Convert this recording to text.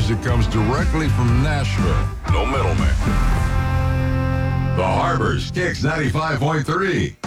music comes directly from Nashville. No middleman. The Harbor's Kicks 95.3.